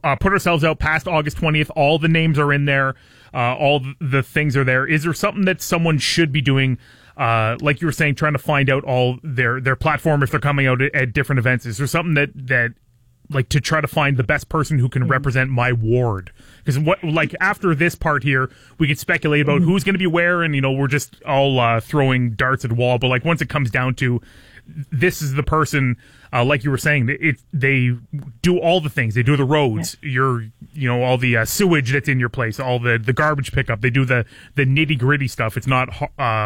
put ourselves out past August 20th. All the names are in there. All the things are there. Is there something that someone should be doing? Like you were saying, trying to find out all their platform if they're coming out at different events. Is there something that like to try to find the best person who can represent my ward? Because after this part here, we could speculate about who's going to be where, and we're just all throwing darts at the wall. But like once it comes down to this is the person, like you were saying, they do all the things. They do the roads, all the sewage that's in your place, all the garbage pickup. They do the nitty gritty stuff. It's not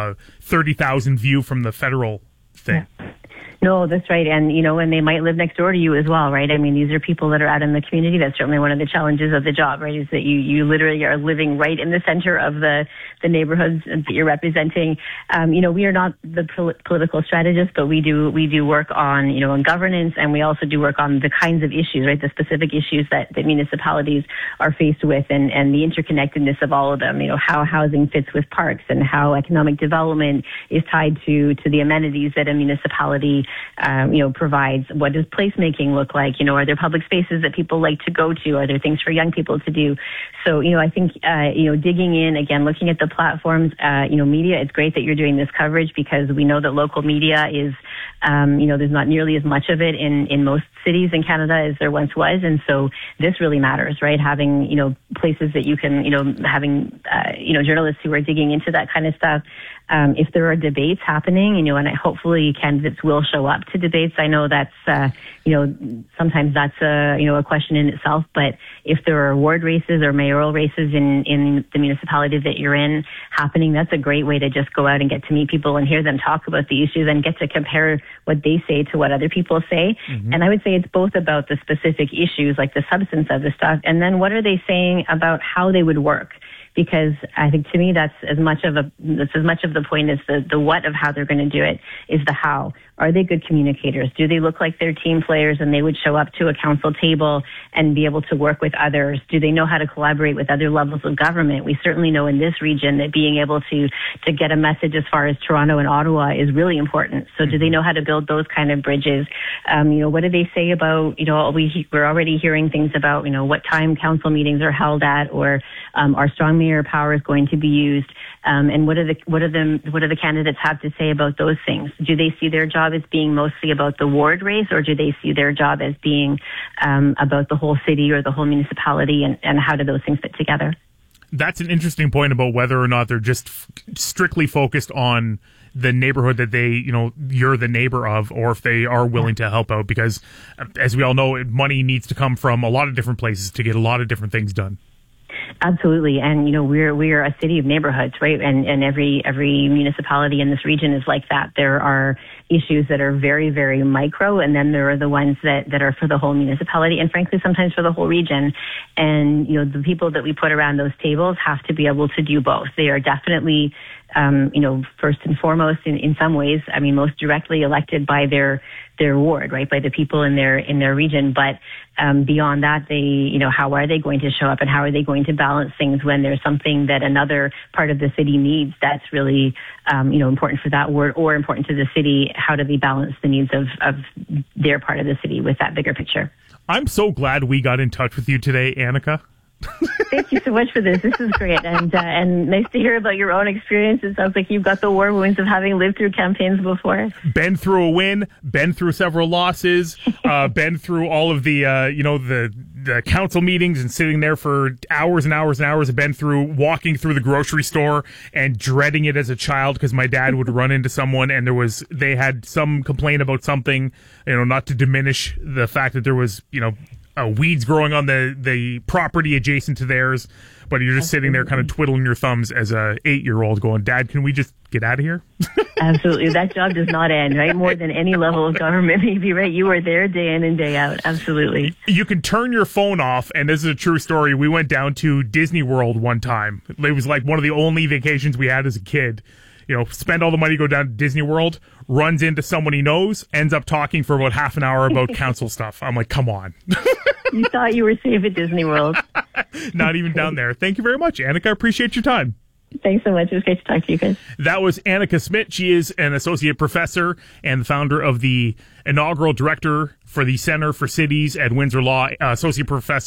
30,000 view from the federal thing. Yeah. No, that's right. And, and they might live next door to you as well, right? I mean, these are people that are out in the community. That's certainly one of the challenges of the job, right? Is that you literally are living right in the center of the neighborhoods that you're representing. We are not the political strategists, but we do work on, on governance, and we also do work on the kinds of issues, right? The specific issues that municipalities are faced with, and the interconnectedness of all of them, how housing fits with parks and how economic development is tied to the amenities that a municipality provides. What does placemaking look like? Are there public spaces that people like to go to? Are there things for young people to do? So, I think, digging in, again, looking at the platforms, media, it's great that you're doing this coverage because we know that local media is, there's not nearly as much of it in most cities in Canada as there once was. And so this really matters, right? Having, places that you can, having, journalists who are digging into that kind of stuff. If there are debates happening, and hopefully candidates will show up to debates. I know that's, sometimes that's a question in itself, but if there are ward races or mayoral races in the municipality that you're in happening, that's a great way to just go out and get to meet people and hear them talk about the issues and get to compare what they say to what other people say. Mm-hmm. And I would say it's both about the specific issues, like the substance of the stuff, and then what are they saying about how they would work? Because I think to me that's as much of the point as the what of how they're going to do it is the how. Are they good communicators? Do they look like they're team players and they would show up to a council table and be able to work with others? Do they know how to collaborate with other levels of government? We certainly know in this region that being able to get a message as far as Toronto and Ottawa is really important. So do they know how to build those kind of bridges? What do they say about, we're already hearing things about, what time council meetings are held at, or are strong mayor powers going to be used? And what do the candidates have to say about those things? Do they see their job as being mostly about the ward race, or do they see their job as being about the whole city or the whole municipality, and how do those things fit together? That's an interesting point about whether or not they're just strictly focused on the neighborhood that they, you're the neighbor of, or if they are willing to help out, because as we all know, money needs to come from a lot of different places to get a lot of different things done. Absolutely. And, we're a city of neighborhoods, right? And every municipality in this region is like that. There are issues that are very, very micro, and then there are the ones that are for the whole municipality, and frankly, sometimes for the whole region. And, the people that we put around those tables have to be able to do both. They are definitely, first and foremost, in some ways, most directly elected by their ward, right, by the people in their region. But beyond that, they, how are they going to show up, and how are they going to balance things when there's something that another part of the city needs that's really, important for that ward or important to the city? How do they balance the needs of their part of the city with that bigger picture? I'm so glad we got in touch with you today, Annika. Thank you so much for this. This is great, and nice to hear about your own experience. It sounds like you've got the war wounds of having lived through campaigns before. Been through a win, been through several losses, been through all of the the council meetings and sitting there for hours and hours and hours. I've been through walking through the grocery store and dreading it as a child because my dad would run into someone and they had some complaint about something. Not to diminish the fact that there was weeds growing on the property adjacent to theirs, but you're just sitting there kind of twiddling your thumbs as a 8-year-old going, Dad, can we just get out of here? Absolutely. That job does not end, right? More than any level of government, maybe, right? You are there day in and day out. Absolutely. You can turn your phone off, and this is a true story. We went down to Disney World one time. It was like one of the only vacations we had as a kid. Spend all the money, go down to Disney World, runs into someone he knows, ends up talking for about half an hour about council stuff. I'm like, come on. You thought you were safe at Disney World. Not even down there. Thank you very much, Annika. I appreciate your time. Thanks so much. It was great to talk to you guys. That was Annika Smit. She is an associate professor and the founder of the inaugural director for the Center for Cities at Windsor Law, associate professor